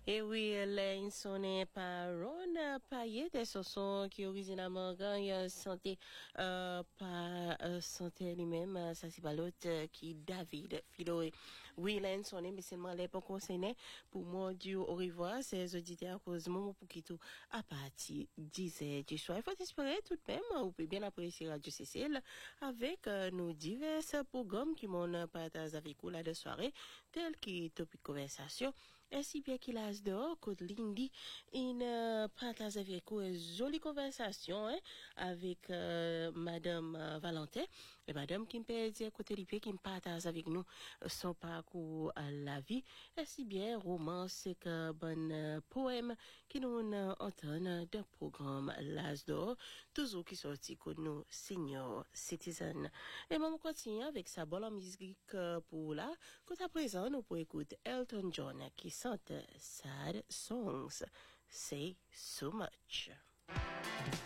Et oui, là, ce n'est pas Ron Payet, des chansons qui originalement gagnent santé, pas santé lui-même, ça c'est pas l'autre qui David Filoé. Oui, là, ce n'est mais seulement les bons conseils pour moi du au revoir, ces auditeurs, cause moment pour qui tout à partir 10h du soir. Il faut espérer tout de même, vous pouvez bien apprécier Radio Cécile avec nos divers programmes qui m'ont partagé avec vous là de soirée, tels que Topic Conversation, ainsi bien qu'il a dehors, Côte Lindy, une partage avec vous une jolie conversation, avec Madame Valentin, et Madame qui me peut dire côté du pied, qui me partage avec nous son parcours à la vie, ainsi bien romance que bon poème qui nous entend de programme l'âge d'or, toujours qui sortit que nous senior citizen. Et on continue avec sa bonne musique pour là, que à présent nous pouvons écouter Elton John qui chante Sad Songs. Say so much.